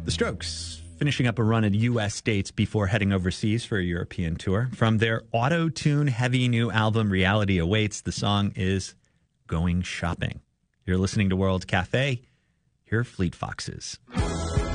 The Strokes finishing up a run at U.S. dates before heading overseas for a European tour. From their auto-tune heavy new album, Reality Awaits, the song is Going Shopping. You're listening to World Cafe. Here are Fleet Foxes.